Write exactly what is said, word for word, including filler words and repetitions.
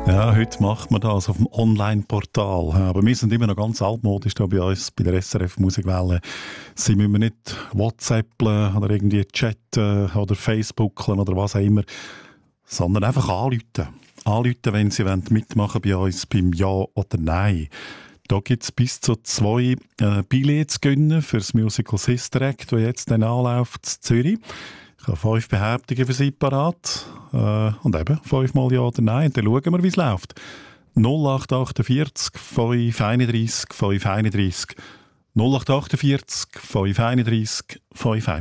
Ja, heute macht man das auf dem Online-Portal. Aber wir sind immer noch ganz altmodisch da bei uns, bei der S R F Musikwelle. Sie müssen wir nicht WhatsAppeln oder irgendwie chatten oder Facebookeln oder was auch immer, sondern einfach anrufen. Anrufen, wenn Sie mitmachen bei uns beim Ja oder Nein. Da gibt es bis zu zwei äh, Billets zu gewinnen für das Musical Sister Act, das jetzt dann anläuft in Zürich. Ich habe fünf Behauptungen für Sie parat. Äh, und eben, fünfmal Ja oder Nein. Und dann schauen wir, wie es läuft. null acht achtundvierzig, fünf einunddreißig, fünf einunddreißig. null acht achtundvierzig, fünf einunddreißig, fünf einunddreißig.